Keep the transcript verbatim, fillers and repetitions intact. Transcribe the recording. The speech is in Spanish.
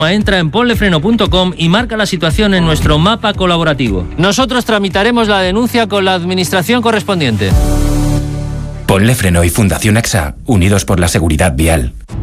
Entra en ponlefreno punto com y marca la situación en nuestro mapa colaborativo. Nosotros tramitaremos la denuncia con la administración correspondiente. Ponle Freno y Fundación AXA, unidos por la seguridad vial.